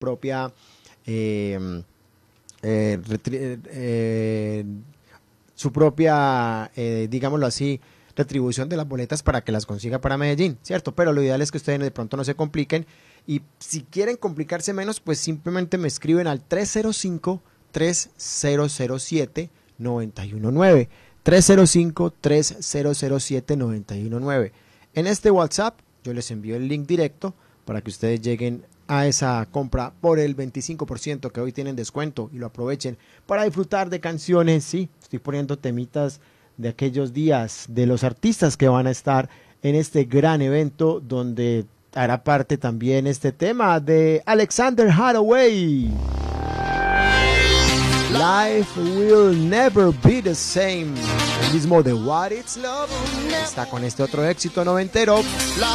propia digámoslo así, retribución de las boletas para que las consiga para Medellín, ¿cierto? Pero lo ideal es que ustedes de pronto no se compliquen, y si quieren complicarse menos, pues simplemente me escriben al 305-3007-919, 305-3007-919. En este WhatsApp yo les envío el link directo para que ustedes lleguen a esa compra por el 25% que hoy tienen descuento, y lo aprovechen para disfrutar de canciones. Sí, estoy poniendo temitas de aquellos días de los artistas que van a estar en este gran evento, donde hará parte también este tema de Alexander Hathaway. Life will never be the same. El mismo de What It's Love está con este otro éxito noventero.